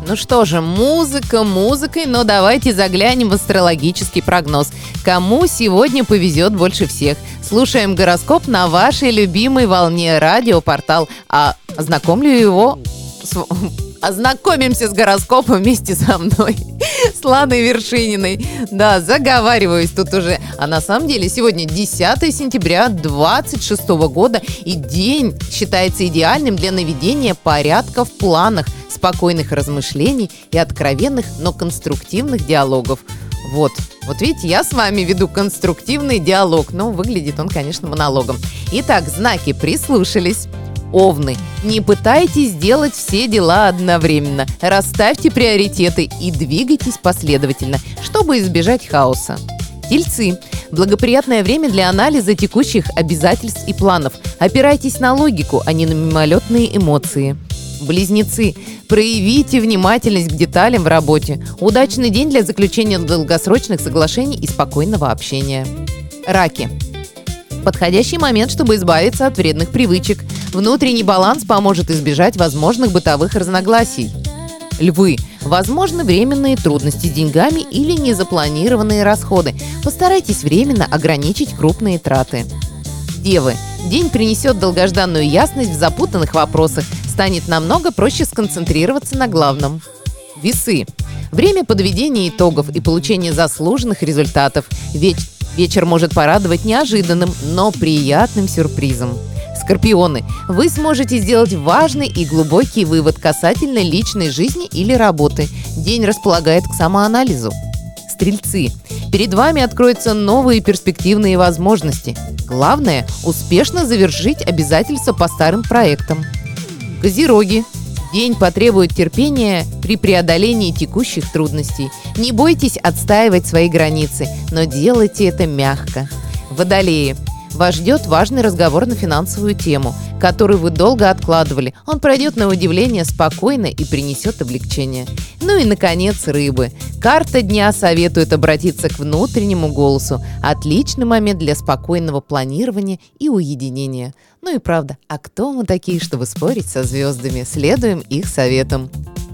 Ну что же, музыка музыкой, но давайте заглянем в астрологический прогноз. Кому сегодня повезет больше всех? Слушаем гороскоп на вашей любимой волне радиопортал. Ознакомимся с гороскопом вместе со мной, с Ланой Вершининой. Да, заговариваюсь тут уже. А на самом деле сегодня 10 сентября 2026 года, и день считается идеальным для наведения порядка в планах, спокойных размышлений и откровенных, но конструктивных диалогов. Вот видите, я с вами веду конструктивный диалог, но выглядит он, конечно, монологом. Итак, знаки прислушались. Овны, не пытайтесь сделать все дела одновременно. Расставьте приоритеты и двигайтесь последовательно, чтобы избежать хаоса. Тельцы, благоприятное время для анализа текущих обязательств и планов. Опирайтесь на логику, а не на мимолетные эмоции. Близнецы, проявите внимательность к деталям в работе. Удачный день для заключения долгосрочных соглашений и спокойного общения. Раки. Подходящий момент, чтобы избавиться от вредных привычек. Внутренний баланс поможет избежать возможных бытовых разногласий. Львы. Возможны временные трудности с деньгами или незапланированные расходы. Постарайтесь временно ограничить крупные траты. Девы. День принесет долгожданную ясность в запутанных вопросах. Станет намного проще сконцентрироваться на главном. Весы. Время подведения итогов и получения заслуженных результатов. Вечер может порадовать неожиданным, но приятным сюрпризом. Скорпионы, вы сможете сделать важный и глубокий вывод касательно личной жизни или работы. День располагает к самоанализу. Стрельцы, перед вами откроются новые перспективные возможности. Главное – успешно завершить обязательства по старым проектам. Козероги, день потребует терпения при преодолении текущих трудностей. Не бойтесь отстаивать свои границы, но делайте это мягко. Водолеи, вас ждет важный разговор на финансовую тему, который вы долго откладывали. Он пройдет на удивление спокойно и принесет облегчение. Ну и, наконец, рыбы. Карта дня советует обратиться к внутреннему голосу. Отличный момент для спокойного планирования и уединения. Ну и правда, а кто мы такие, чтобы спорить со звездами? Следуем их советам.